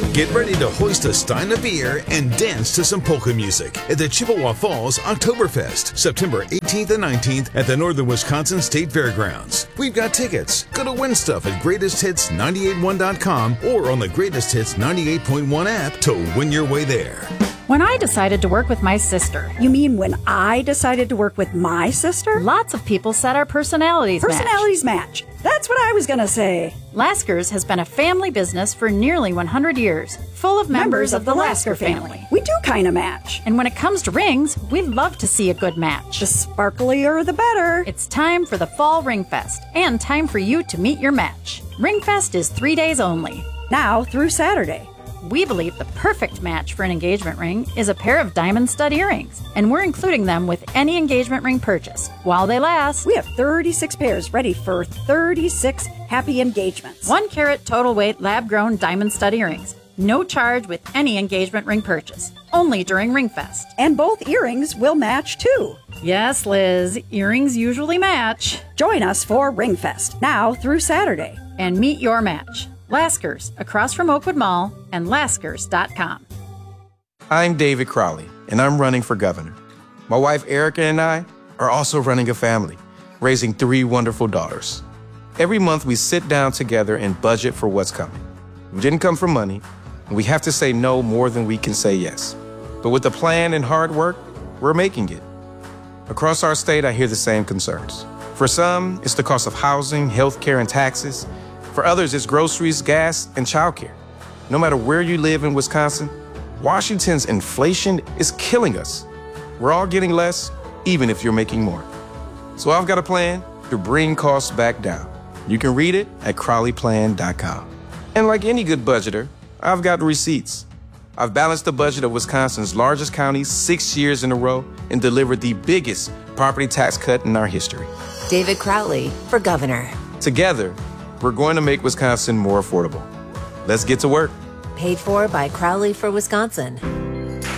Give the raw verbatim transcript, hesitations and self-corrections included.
Get ready to hoist a stein of beer and dance to some polka music at the Chippewa Falls Oktoberfest, September eighteenth and nineteenth at the Northern Wisconsin State Fairgrounds. We've got tickets. Go to win stuff at greatest hits nine eight one dot com or on the Greatest Hits ninety-eight point one app to win your way there. When I decided to work with my sister. You mean when I decided to work with my sister? Lots of people said our personalities match. Personalities match. That's what I was going to say. Lasker's has been a family business for nearly one hundred years, full of members, members of the, the Lasker family. family. We do kind of match. And when it comes to rings, we love to see a good match. The sparklier, the better. It's time for the Fall Ring Fest, and time for you to meet your match. Ring Fest is three days only. Now through Saturday. We believe the perfect match for an engagement ring is a pair of diamond stud earrings, and we're including them with any engagement ring purchase while they last. We have thirty-six pairs ready for thirty-six happy engagements. One carat total weight lab-grown diamond stud earrings. No charge with any engagement ring purchase. Only during Ring Fest. And both earrings will match too. Yes, Liz. Earrings usually match. Join us for Ring Fest now through Saturday. And meet your match. Lasker's, across from Oakwood Mall, and Laskers dot com. I'm David Crowley, and I'm running for governor. My wife Erica and I are also running a family, raising three wonderful daughters. Every month we sit down together and budget for what's coming. We didn't come for money, and we have to say no more than we can say yes. But with a plan and hard work, we're making it. Across our state, I hear the same concerns. For some, it's the cost of housing, healthcare, and taxes. For others, it's groceries, gas, and childcare. No matter where you live in Wisconsin, Washington's inflation is killing us. We're all getting less, even if you're making more. So I've got a plan to bring costs back down. You can read it at crowley plan dot com. And like any good budgeter, I've got receipts. I've balanced the budget of Wisconsin's largest county six years in a row and delivered the biggest property tax cut in our history. David Crowley for governor. Together, we're going to make Wisconsin more affordable. Let's get to work. Paid for by Crowley for Wisconsin.